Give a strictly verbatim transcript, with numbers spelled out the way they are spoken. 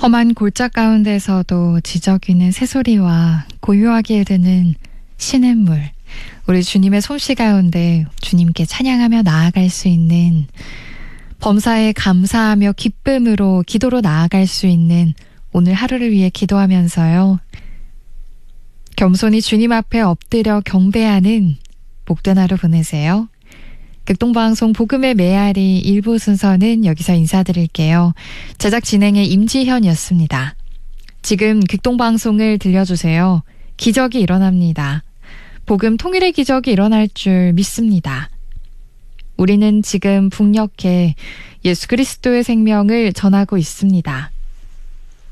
험한 골짜 가운데서도 지저귀는 새소리와 고요하게 드는 시냇물, 우리 주님의 솜씨 가운데 주님께 찬양하며 나아갈 수 있는, 범사에 감사하며 기쁨으로 기도로 나아갈 수 있는 오늘 하루를 위해 기도하면서요, 겸손히 주님 앞에 엎드려 경배하는 복된 하루 보내세요. 극동방송 복음의 메아리 일부 순서는 여기서 인사드릴게요. 제작 진행의 임지현이었습니다. 지금 극동방송을 들려주세요. 기적이 일어납니다. 복음 통일의 기적이 일어날 줄 믿습니다. 우리는 지금 북녘에 예수 그리스도의 생명을 전하고 있습니다.